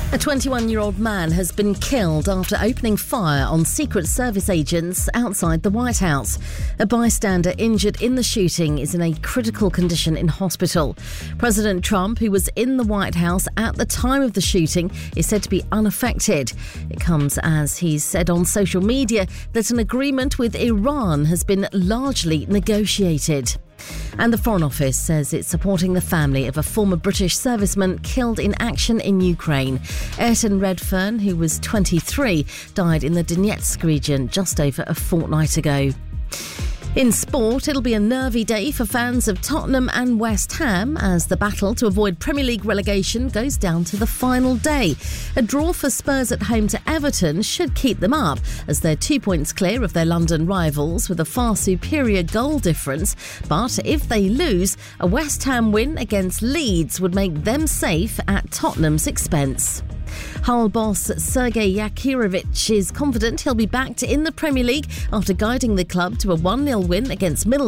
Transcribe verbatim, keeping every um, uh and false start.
A twenty-one-year-old man has been killed after opening fire on Secret Service agents outside the White House. A bystander injured in the shooting is in a critical condition in hospital. President Trump, who was in the White House at the time of the shooting, is said to be unaffected. It comes as he's said on social media that an agreement with Iran has been largely negotiated. And the Foreign Office says it's supporting the family of a former British serviceman killed in action in Ukraine. Ayrton Redfern, who was twenty-three, died in the Donetsk region just over a fortnight ago. In sport, it'll be a nervy day for fans of Tottenham and West Ham as the battle to avoid Premier League relegation goes down to the final day. A draw for Spurs at home to Everton should keep them up as they're two points clear of their London rivals with a far superior goal difference. But if they lose, a West Ham win against Leeds would make them safe at Tottenham's expense. Hull boss Sergei Yakirovich is confident he'll be back in the Premier League after guiding the club to a one nil win against Middlesbrough